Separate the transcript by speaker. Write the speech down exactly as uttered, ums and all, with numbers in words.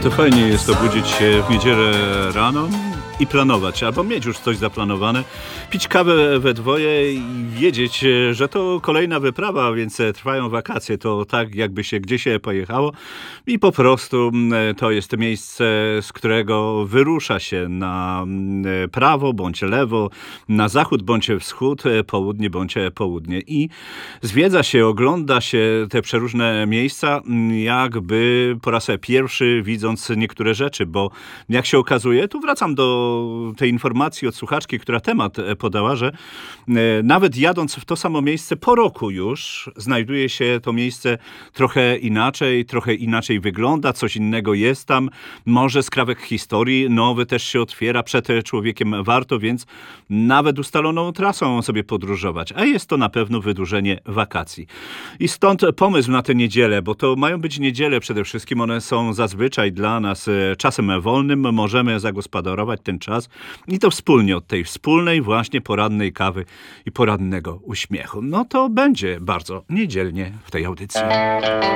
Speaker 1: To fajnie jest obudzić się w niedzielę rano i planować, albo mieć już coś zaplanowane, pić kawę we dwoje i wiedzieć, że to kolejna wyprawa, więc trwają wakacje. To tak, jakby się gdzieś pojechało i po prostu to jest miejsce, z którego wyrusza się na prawo bądź lewo, na zachód bądź wschód, południe bądź południe. I zwiedza się, ogląda się te przeróżne miejsca, jakby po raz pierwszy widząc niektóre rzeczy, bo jak się okazuje, tu wracam do tej informacji od słuchaczki, która temat podała, że nawet jadąc w to samo miejsce po roku już, znajduje się to miejsce trochę inaczej, trochę inaczej wygląda, coś innego jest tam, może skrawek historii nowy też się otwiera przed człowiekiem, warto więc nawet ustaloną trasą sobie podróżować, a jest to na pewno wydłużenie wakacji. I stąd pomysł na tę niedzielę, bo to mają być niedziele przede wszystkim, one są zazwyczaj dla nas czasem wolnym, możemy zagospodarować ten czas i to wspólnie od tej wspólnej właśnie porannej kawy i porannego uśmiechu. No to będzie bardzo niedzielnie w tej audycji.